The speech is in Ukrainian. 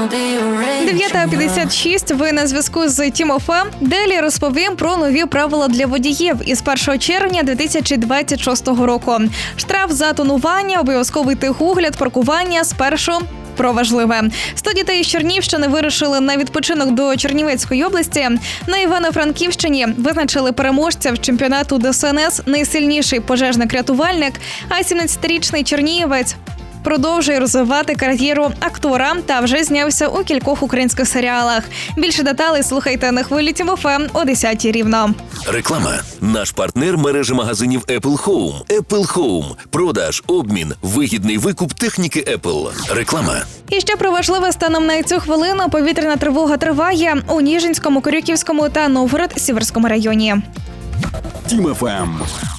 9:56. Ви на зв'язку з Team FM. Далі розповім про нові правила для водіїв із 1 червня 2026 року. Штраф за тонування, обов'язковий техогляд, паркування спершу. Про важливе. 100 дітей з Чернівщини вирушили на відпочинок до Чернівецької області. На Івано-Франківщині визначили переможця чемпіонату ДСНС найсильніший пожежник-рятувальник, а 17-річний чернігівець продовжує розвивати кар'єру актора та вже знявся у кількох українських серіалах. Більше деталей слухайте на хвилі Team FM о 10:00 рівно. Реклама. Наш партнер – мережа магазинів Apple Home. Apple Home. Продаж, обмін, вигідний викуп техніки Apple. Реклама. І ще про важливе станом на цю хвилину. Повітряна тривога триває у Ніжинському, Корюківському та Новгород-Сіверському районі. Team FM.